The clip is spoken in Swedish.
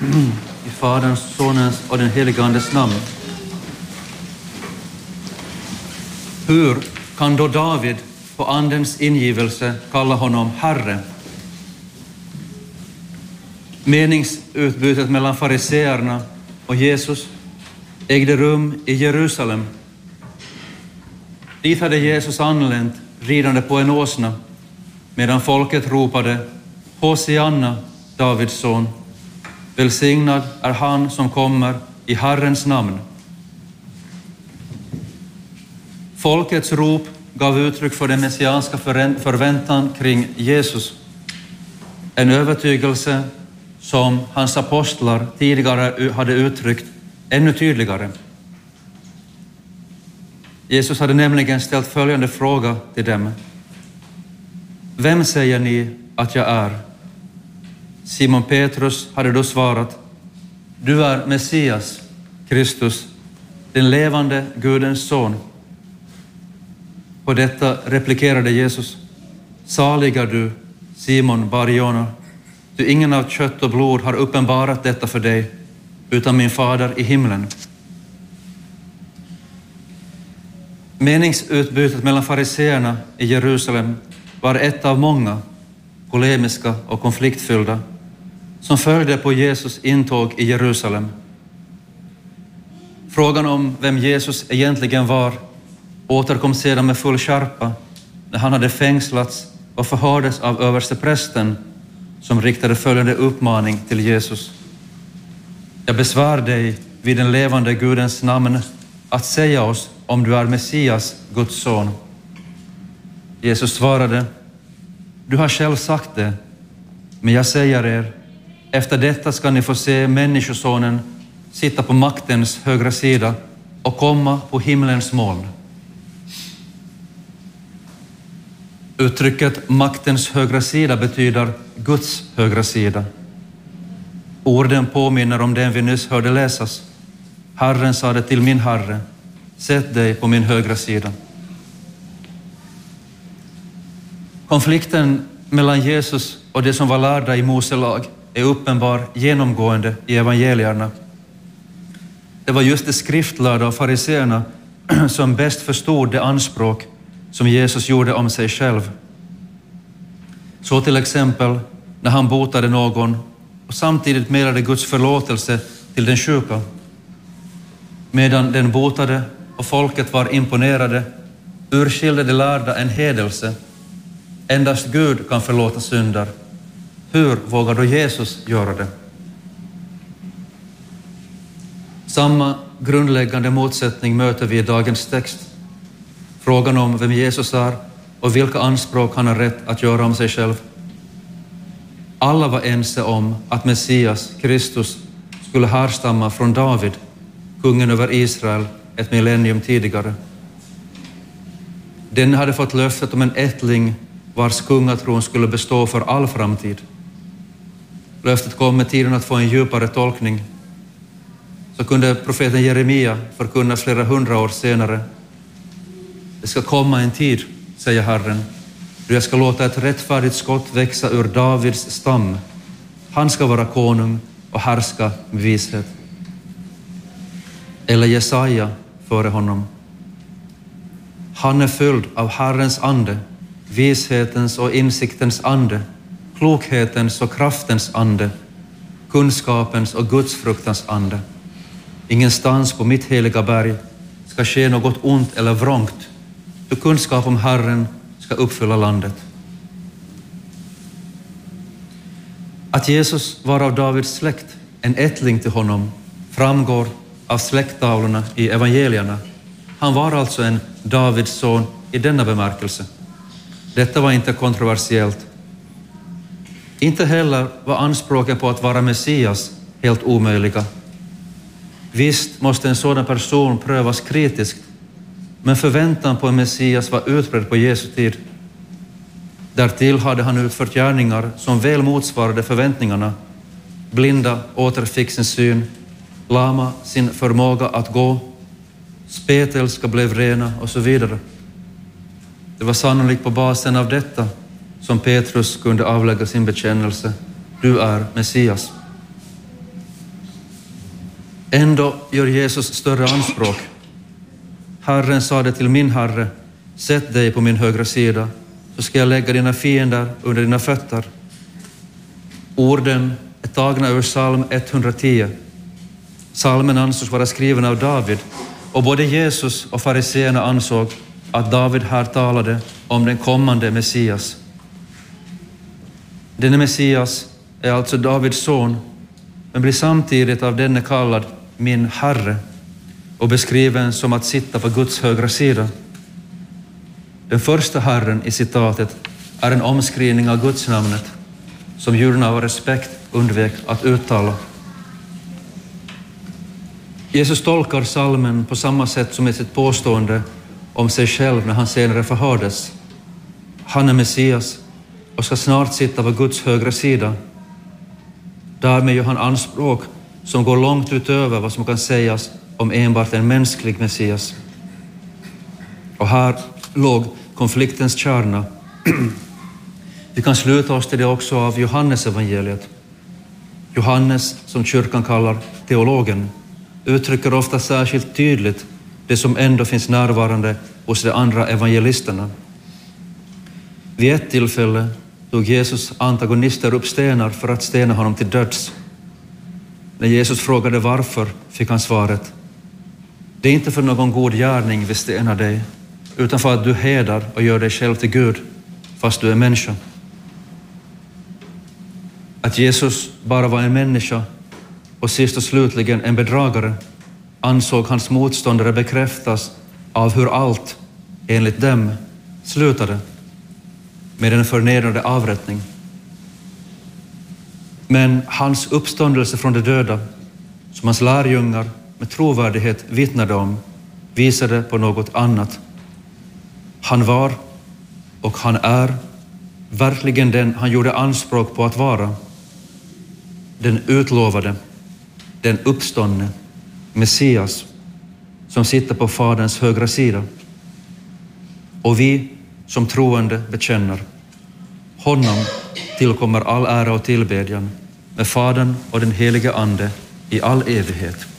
I Faderns, Sonens och den helige Andes namn. Hur kan då David på Andens ingivelse kalla honom Herre? Meningsutbytet mellan fariseerna och Jesus ägde rum i Jerusalem. Dit hade Jesus anlänt ridande på en åsna, medan folket ropade: Hosianna, Davids son. Välsignad är han som kommer i Herrens namn. Folkets rop gav uttryck för den messianska förväntan kring Jesus. En övertygelse som hans apostlar tidigare hade uttryckt ännu tydligare. Jesus hade nämligen ställt följande fråga till dem: Vem säger ni att jag är? Simon Petrus hade då svarat: Du är Messias, Kristus, den levande Gudens son. På detta replikerade Jesus: Saliga du, Simon Bar-Jona, du ingen av kött och blod har uppenbarat detta för dig, utan min fader i himlen. Meningsutbytet mellan fariseerna i Jerusalem var ett av många, polemiska och konfliktfyllda, som följde på Jesus intåg i Jerusalem. Frågan om vem Jesus egentligen var återkom sedan med full skärpa när han hade fängslats och förhördes av översteprästen, som riktade följande uppmaning till Jesus: Jag besvär dig vid den levande Gudens namn att säga oss om du är Messias, Guds son. Jesus svarade: Du har själv sagt det, men jag säger er, efter detta ska ni få se människosonen sitta på maktens högra sida och komma på himlens moln. Uttrycket maktens högra sida betyder Guds högra sida. Orden påminner om den vi nyss hörde läsas. Herren sade till min Herre: Sätt dig på min högra sida. Konflikten mellan Jesus och det som var lärda i Mose lag är uppenbar genomgående i evangelierna. Det var just de skriftlärda och fariseerna som bäst förstod det anspråk som Jesus gjorde om sig själv. Så till exempel när han botade någon och samtidigt meddelade Guds förlåtelse till den sjuka. Medan den botade och folket var imponerade, urskilde de lärda en hedelse. Endast Gud kan förlåta synder. Hur vågar då Jesus göra det? Samma grundläggande motsättning möter vi i dagens text. Frågan om vem Jesus är och vilka anspråk han har rätt att göra om sig själv. Alla var ense om att Messias, Kristus, skulle härstamma från David, kungen över Israel, ett millennium tidigare. Den hade fått löftet om en ättling vars kungatron skulle bestå för all framtid. Löftet kom med tiden att få en djupare tolkning. Så kunde profeten Jeremia förkunna flera hundra år senare: Det ska komma en tid, säger Herren, då jag ska låta ett rättfärdigt skott växa ur Davids stam. Han ska vara konung och härska med vishet. Eller Jesaja före honom: Han är fylld av Herrens ande, vishetens och insiktens ande, klokhetens och kraftens ande, kunskapens och gudsfruktans ande. Ingenstans på mitt heliga berg ska ske något ont eller vrångt, då kunskap om Herren ska uppfylla landet. Att Jesus var av Davids släkt, en ättling till honom, framgår av släkttavlorna i evangelierna. Han var alltså en Davids son i denna bemärkelse. Detta var inte kontroversiellt. Inte heller var anspråken på att vara Messias helt omöjliga. Visst måste en sådan person prövas kritiskt, men förväntan på en Messias var utbredd på Jesu tid. Därtill hade han utfört gärningar som väl motsvarade förväntningarna. Blinda återfick sin syn, lama sin förmåga att gå, spetälska blev rena och så vidare. Det var sannolikt på basen av detta som Petrus kunde avlägga sin bekännelse: Du är Messias. Ändå gör Jesus större anspråk. Herren sade till min herre, sätt dig på min högra sida, så ska jag lägga dina fiender under dina fötter. Orden är tagna ur psalm 110. Psalmen ansågs vara skriven av David, och både Jesus och fariseerna ansåg att David här talade om den kommande Messias. Denne Messias är alltså Davids son, men blir samtidigt av denne kallad min herre och beskriven som att sitta på Guds högra sida. Den första herren i citatet är en omskrivning av Guds namnet som judarna av respekt undvek att uttala. Jesus tolkar psalmen på samma sätt som i sitt påstående om sig själv när han senare förhördes. Han är Messias och ska snart sitta på Guds högra sida. Därmed gör han anspråk som går långt utöver vad som kan sägas om enbart en mänsklig Messias. Och här låg konfliktens kärna. Vi kan sluta oss till det också av Johannes evangeliet. Johannes, som kyrkan kallar teologen, uttrycker ofta särskilt tydligt det som ändå finns närvarande hos de andra evangelisterna. Vid ett tillfälle tog Jesus antagonister upp stenar för att stena honom till döds. När Jesus frågade varför fick han svaret: det är inte för någon god gärning vi stenar dig, utan för att du hedrar och gör dig själv till Gud, fast du är människa. Att Jesus bara var en människa och sist och slutligen en bedragare ansåg hans motståndare bekräftas av hur allt, enligt dem, slutade med en förnedrande avrättning. Men hans uppståndelse från de döda, som hans lärjungar med trovärdighet vittnade om, visade på något annat. Han var och han är verkligen den han gjorde anspråk på att vara. Den utlovade, den uppståndne Messias som sitter på Faderns högra sida. Och vi som troende bekänner: honom tillkommer all ära och tillbedjan med Fadern och den helige Ande i all evighet.